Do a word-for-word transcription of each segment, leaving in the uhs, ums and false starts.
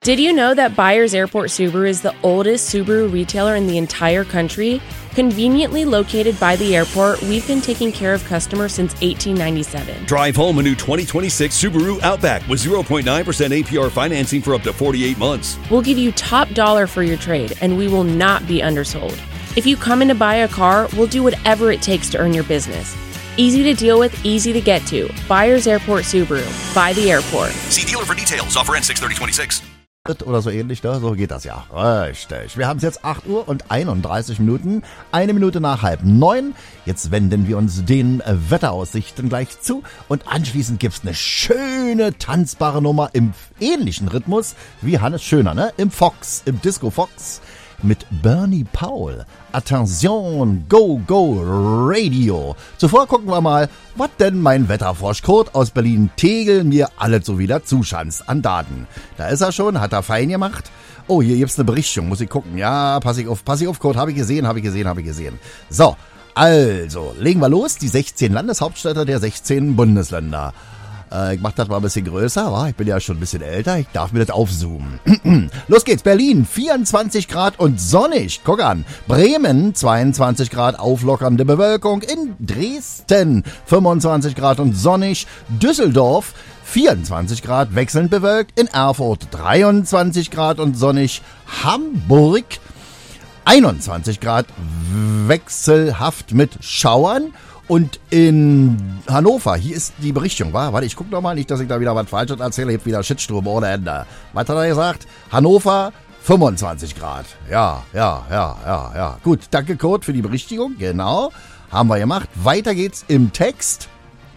Did you know that Byers Airport Subaru is the oldest Subaru retailer in the entire country? Conveniently located by the airport, we've been taking care of customers since eighteen ninety-seven. Drive home a new twenty twenty-six Subaru Outback with zero point nine percent A P R financing for up to forty-eight months. We'll give you top dollar for your trade, and we will not be undersold. If you come in to buy a car, we'll do whatever it takes to earn your business. Easy to deal with, easy to get to. Byers Airport Subaru. By the airport. See dealer for details. Offer ends six thirty twenty-six. Oder so ähnlich, ne? So geht das ja. Richtig. Wir haben es jetzt acht Uhr und einunddreißig Minuten, eine Minute nach halb neun. Jetzt wenden wir uns den Wetteraussichten gleich zu und anschließend gibt's eine schöne tanzbare Nummer im ähnlichen Rhythmus wie Hannes Schöner, ne? Im Fox, im Disco Fox mit Bernie Paul. Attention, go, go, Radio. Zuvor gucken wir mal, was denn mein Wetterfrosch Kurt aus Berlin-Tegel mir alles so wieder zuschanzt an Daten. Da ist er schon, hat er fein gemacht. Oh, hier gibt's eine Berichtigung, muss ich gucken. Ja, pass ich auf, pass ich auf, Kurt, habe ich gesehen, habe ich gesehen, habe ich gesehen. So, also, legen wir los, die sechzehn Landeshauptstädte der sechzehn Bundesländer. Äh, ich mach das mal ein bisschen größer, wa? Ich bin ja schon ein bisschen älter, ich darf mir das aufzoomen. Los geht's, Berlin, vierundzwanzig Grad und sonnig, guck an. Bremen, zweiundzwanzig Grad, auflockernde Bewölkung. In Dresden, fünfundzwanzig Grad und sonnig. Düsseldorf, vierundzwanzig Grad, wechselnd bewölkt. In Erfurt, dreiundzwanzig Grad und sonnig. Hamburg, einundzwanzig Grad, wechselhaft mit Schauern. Und in Hannover, hier ist die Berichtigung, wa? Warte, ich guck noch mal, nicht, dass ich da wieder was Falsches erzähle, ich hab wieder Shitsturm ohne Ende. Was hat er gesagt? Hannover, fünfundzwanzig Grad. Ja, ja, ja, ja, ja. Gut, danke Kurt für die Berichtigung, genau, haben wir gemacht. Weiter geht's im Text.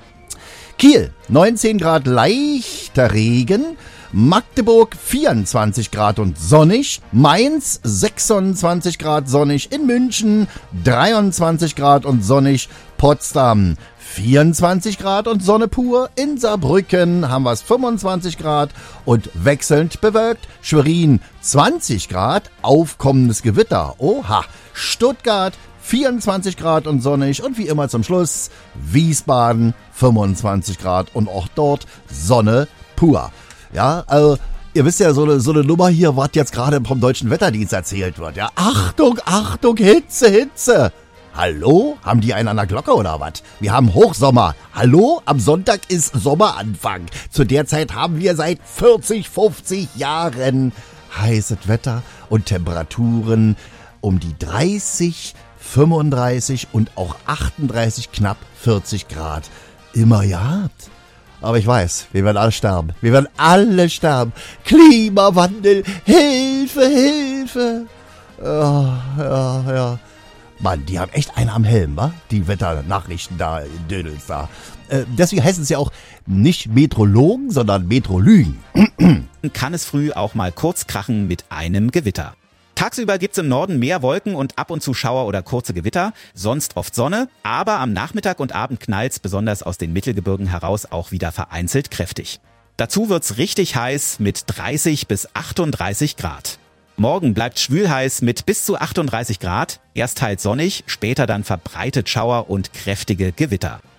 Kiel, neunzehn Grad, leichter Regen. Magdeburg, vierundzwanzig Grad und sonnig. Mainz, sechsundzwanzig Grad sonnig. In München, dreiundzwanzig Grad und sonnig. Potsdam, vierundzwanzig Grad und Sonne pur. In Saarbrücken haben wir es fünfundzwanzig Grad und wechselnd bewölkt. Schwerin, zwanzig Grad, aufkommendes Gewitter. Oha. Stuttgart, vierundzwanzig Grad und sonnig. Und wie immer zum Schluss Wiesbaden, fünfundzwanzig Grad und auch dort Sonne pur. Ja, also, ihr wisst ja, so eine, so eine Nummer hier, was jetzt gerade vom Deutschen Wetterdienst erzählt wird. Ja, Achtung, Achtung, Hitze, Hitze. Hallo? Haben die einen an der Glocke oder was? Wir haben Hochsommer. Hallo? Am Sonntag ist Sommeranfang. Zu der Zeit haben wir seit vierzig, fünfzig Jahren heißes Wetter und Temperaturen um die dreißig, fünfunddreißig und auch achtunddreißig, knapp vierzig Grad immer gehabt. Aber ich weiß, wir werden alle sterben. Wir werden alle sterben. Klimawandel, Hilfe, Hilfe. Ja, ja, ja. Mann, die haben echt einen am Helm, wa? Die Wetternachrichten da in Dödels da. Äh, deswegen heißen es ja auch nicht Metrologen, sondern Metrolygen. Kann es früh auch mal kurz krachen mit einem Gewitter. Tagsüber gibt's im Norden mehr Wolken und ab und zu Schauer oder kurze Gewitter, sonst oft Sonne, aber am Nachmittag und Abend knallt's besonders aus den Mittelgebirgen heraus auch wieder vereinzelt kräftig. Dazu wird's richtig heiß mit dreißig bis achtunddreißig Grad. Morgen bleibt schwül heiß mit bis zu achtunddreißig Grad, erst teils sonnig, später dann verbreitet Schauer und kräftige Gewitter.